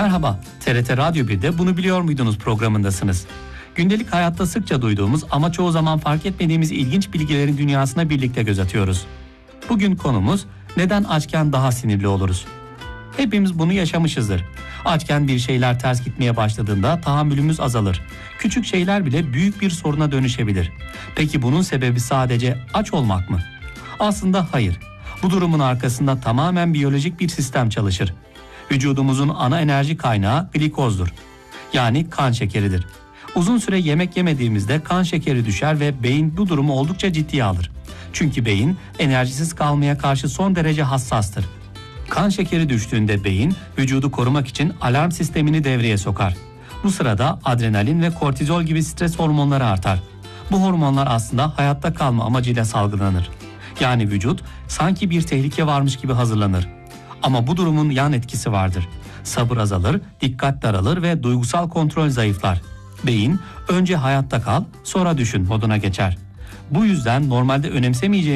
Merhaba, TRT Radyo 1'de Bunu Biliyor Muydunuz programındasınız. Gündelik hayatta sıkça duyduğumuz ama çoğu zaman fark etmediğimiz ilginç bilgilerin dünyasına birlikte göz atıyoruz. Bugün konumuz neden açken daha sinirli oluruz? Hepimiz bunu yaşamışızdır. Açken bir şeyler ters gitmeye başladığında tahammülümüz azalır. Küçük şeyler bile büyük bir soruna dönüşebilir. Peki bunun sebebi sadece aç olmak mı? Aslında hayır. Bu durumun arkasında tamamen biyolojik bir sistem çalışır. Vücudumuzun ana enerji kaynağı glikozdur. Yani kan şekeridir. Uzun süre yemek yemediğimizde kan şekeri düşer ve beyin bu durumu oldukça ciddiye alır. Çünkü beyin enerjisiz kalmaya karşı son derece hassastır. Kan şekeri düştüğünde beyin vücudu korumak için alarm sistemini devreye sokar. Bu sırada adrenalin ve kortizol gibi stres hormonları artar. Bu hormonlar aslında hayatta kalma amacıyla salgılanır. Yani vücut sanki bir tehlike varmış gibi hazırlanır. Ama bu durumun yan etkisi vardır. Sabır azalır, dikkat daralır ve duygusal kontrol zayıflar. Beyin önce hayatta kal, sonra düşün moduna geçer. Bu yüzden normalde önemsemeyeceğimiz